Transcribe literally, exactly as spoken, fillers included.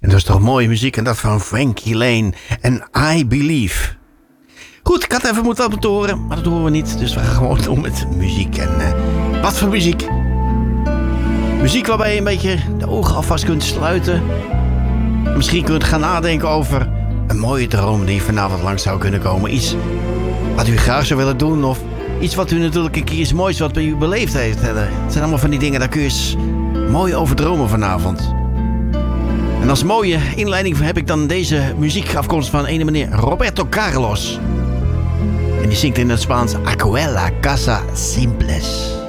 En dat is toch mooie muziek. En dat van Frankie Lane en I Believe. Goed, ik had even moeten laten horen, maar dat horen we niet. Dus we gaan gewoon door met muziek. En uh, wat voor muziek? Muziek waarbij je een beetje de ogen alvast kunt sluiten. Misschien kunt gaan nadenken over een mooie droom die vanavond langs zou kunnen komen. Iets wat u graag zou willen doen. Of iets wat u natuurlijk een keer iets moois wat bij u beleefd heeft. Het zijn allemaal van die dingen, daar kun je eens mooi over dromen vanavond. En als mooie inleiding heb ik dan deze muziek afkomst van ene meneer Roberto Carlos. En die zingt in het Spaans Aquella Casa Simples.